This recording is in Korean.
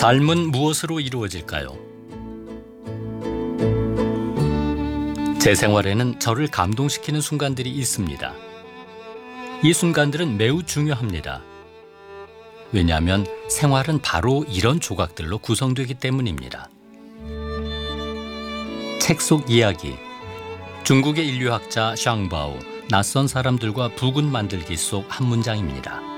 삶은 무엇으로 이루어질까요? 제 생활에는 저를 감동시키는 순간들이 있습니다. 이 순간들은 매우 중요합니다. 왜냐하면 생활은 바로 이런 조각들로 구성되기 때문입니다. 책 속 이야기, 중국의 인류학자 샹바오 낯선 사람들과 부근 만들기 속 한 문장입니다.